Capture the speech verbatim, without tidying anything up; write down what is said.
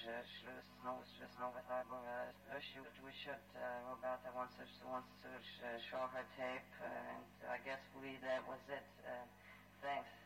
uh, Schluss, no, Schluss, no, but I uh, should, we should, uh, Roberta wants to, wants to uh, show her tape, uh, and I guess we, that was it. Uh, thanks.